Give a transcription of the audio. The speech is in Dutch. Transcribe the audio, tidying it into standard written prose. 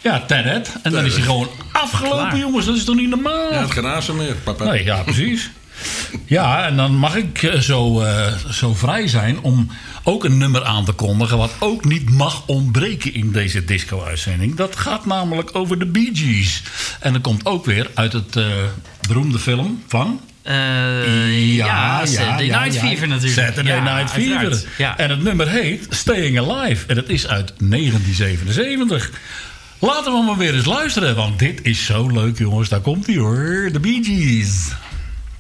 Ja, Ted. En dan is hij gewoon afgelopen, klaar. Jongens. Dat is toch niet normaal? Ja, het genazen meer, papa. Nee, ja, precies. Ja, en dan mag ik zo vrij zijn om ook een nummer aan te kondigen... wat ook niet mag ontbreken in deze disco-uitzending. Dat gaat namelijk over de Bee Gees. En dat komt ook weer uit het beroemde film van... Saturday Night Fever natuurlijk. Saturday Night Fever. Ja. En het nummer heet Staying Alive. En dat is uit 1977. Laten we maar weer eens luisteren, want dit is zo leuk, jongens. Daar komt hij hoor, de Bee Gees.